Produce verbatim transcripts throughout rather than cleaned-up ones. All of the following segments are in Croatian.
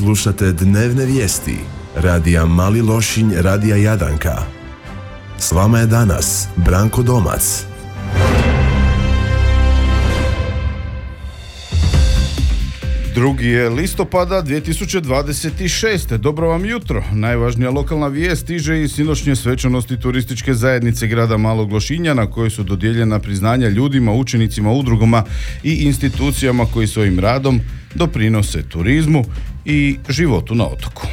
Slušate dnevne vijesti radija Mali Lošinj, radija Jadanka. S vama je danas Branko Domac. Drugi je listopada dvije tisuće dvadeset šeste. Dobro vam jutro. Najvažnija lokalna vijest stiže iz sinoćnje svečanosti turističke zajednice grada Malog Lošinja, na kojoj su dodijeljena priznanja ljudima, učenicima, udrugama i institucijama koji svojim radom doprinose turizmu i životu na otoku.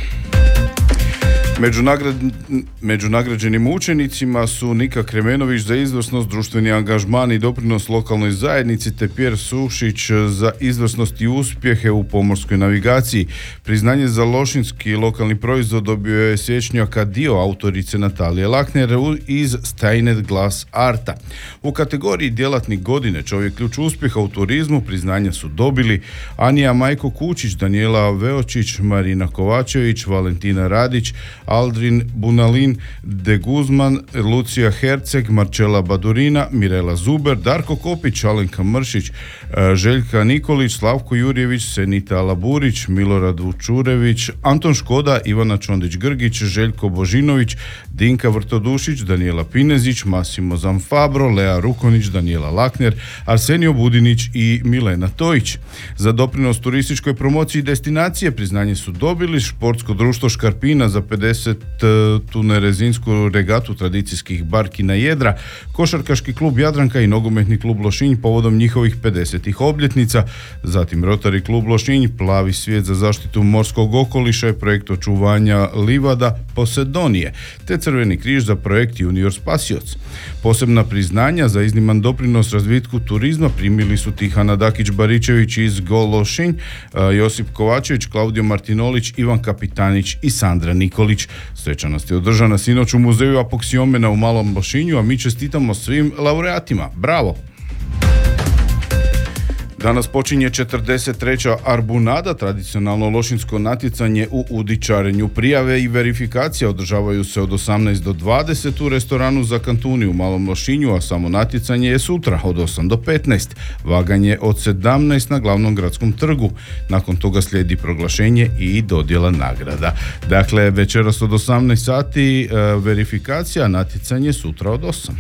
Među, nagrad, među nagrađenim učenicima su Nika Kremenović za izvrsnost, društveni angažman i doprinos lokalnoj zajednici, te Pjer Sušić za izvrsnost i uspjehe u pomorskoj navigaciji. Priznanje za lošinski lokalni proizvod dobio je siječnjaka dio autorice Natalije Lakner iz Steinet Glass Arta. U kategoriji djelatnik godine, čovjek ključ uspjeha u turizmu, priznanja su dobili Anija Majko Kučić, Daniela Veočić, Marina Kovačević, Valentina Radić, Aldrin Bunalin, De Guzman, Lucija Herceg, Marčela Badurina, Mirela Zuber, Darko Kopić, Alenka Mršić, Željka Nikolić, Slavko Jurjević, Senita Alaburić, Milorad Vučurević, Anton Škoda, Ivana Čondić-Grgić, Željko Božinović, Dinka Vrtodušić, Daniela Pinezić, Masimo Zamfabro, Lea Rukonić, Daniela Lakner, Arsenio Budinić i Milena Tojić. Za doprinos turističkoj promociji destinacije priznanje su dobili Športsko društvo Škarpina za pedeset tu nerezinsku regatu tradicijskih barkina jedra, Košarkaški klub Jadranka i Nogometni klub Lošinj povodom njihovih pedesetih obljetnica, zatim Rotary klub Lošinj, Plavi svijet za zaštitu morskog okoliša i projekt očuvanja livada Posedonije, te Crveni križ za projekt Junior Spasioc. Posebna priznanja za izniman doprinos razvitku turizma primili su Tihana Dakić-Baričević iz Go Lošinj, Josip Kovačević, Klaudio Martinolić, Ivan Kapitanić i Sandra Nikolić. Svečanost je održana sinoć u muzeju Apoksiomena u Malom Lošinju, a mi čestitamo svim laureatima. Bravo! Danas počinje četrdeset treća Arbunada, tradicionalno lošinsko natjecanje u udičarenju. Prijave i verifikacija održavaju se od osamnaest do dvadeset u restoranu Za Kantuni u Malom Lošinju, a samo natjecanje je sutra od osam do petnaest. Vaganje od sedamnaest na glavnom gradskom trgu. Nakon toga slijedi proglašenje i dodjela nagrada. Dakle, večeras od osamnaest sati verifikacija, natjecanje sutra od osam.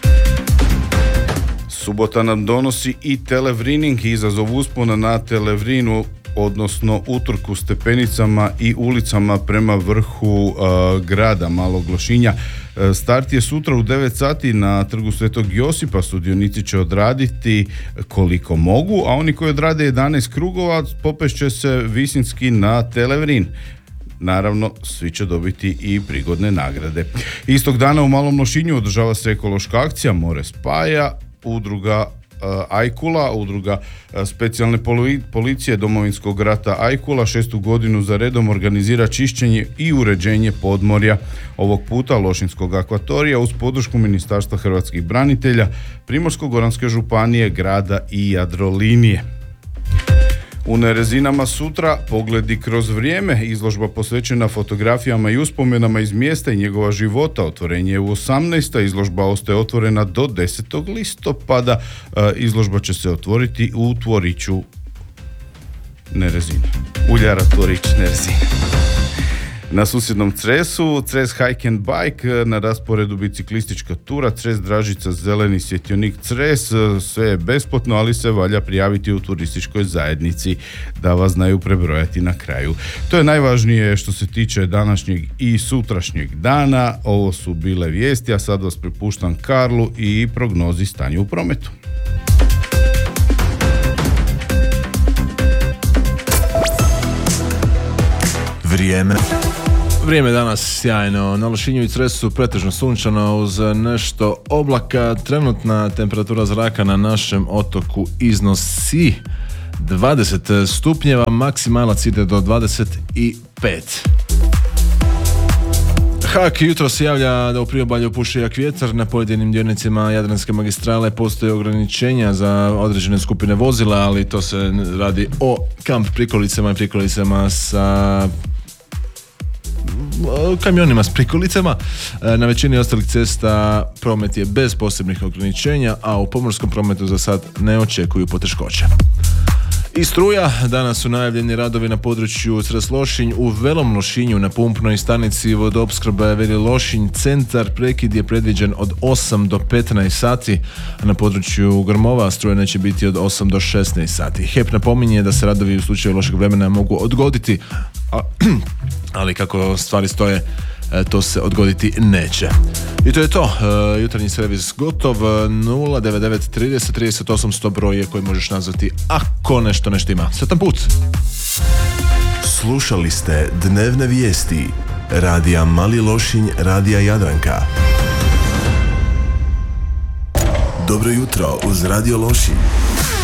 Subota nam donosi i televrining, izazov uspona na televrinu, odnosno utrku stepenicama i ulicama prema vrhu uh, grada Malog Lošinja. Start je sutra u devet sati na trgu Svetog Josipa. Sudionici će odraditi koliko mogu, a oni koji odrade jedanaest krugova popešće se visinski na televrin. Naravno, svi će dobiti i prigodne nagrade. Istog dana u Malom Lošinju održava se ekološka akcija More spaja. Udruga Ajkula, udruga specijalne policije Domovinskog rata Ajkula šestu godinu za redom organizira čišćenje i uređenje podmorja, ovog puta Lošinskog akvatorija uz podršku Ministarstva hrvatskih branitelja, Primorsko-goranske županije, grada i Jadrolinije. U Nerezinama sutra Pogledi kroz vrijeme, izložba posvećena fotografijama i uspomenama iz mjesta i njegova života. Otvorenje je u osamnaest. Izložba ostaje otvorena do desetog listopada. Izložba će se otvoriti u Tvoriću Nerezina. Uljara Tvorić Nerezina. Na susjednom Cresu, Cres Hike and Bike, na rasporedu biciklistička tura, Cres Dražica zeleni svjetionik Cres, sve je besplatno, ali se valja prijaviti u turističkoj zajednici da vas znaju prebrojati na kraju. To je najvažnije što se tiče današnjeg i sutrašnjeg dana. Ovo su bile vijesti, a sad vas prepuštam Karlu i prognozi stanja u prometu. Vrijeme. Vrijeme danas sjajno. Na Lošinju i Cresu pretežno sunčano uz nešto oblaka. Trenutna temperatura zraka na našem otoku iznosi dvadeset stupnjeva, maksimalac ide do dvadeset pet. Hak jutro se javlja da u priobalju puše jak vjetar. Na pojedinim dionicama Jadranske magistrale postoje ograničenja za određene skupine vozila, ali to se radi o kamp prikolicama i prikolicama sa kamionima s prikolicama. Na većini ostalih cesta promet je bez posebnih ograničenja, a u pomorskom prometu za sad ne očekuju poteškoće. I struja, danas su najavljeni radovi na području Cres Lošinj, u Velom Lošinju na pumpnoj stanici vodoopskrbe Veli Lošinj centar, prekid je predviđen od osam do petnaest sati, a na području Grmova struja neće biti od osam do šesnaest sati. H E P napominje da se radovi u slučaju lošeg vremena mogu odgoditi, a, ali kako stvari stoje, to se odgoditi neće. I to je to, e, jutarnji servis gotov. Nula devet devet trideset trideset osam sto broj je koji možeš nazvati ako nešto nešto ima. Sretan put! Slušali ste dnevne vijesti radija Mali Lošinj, radija Jadranka. Dobro jutro uz Radio Lošinj.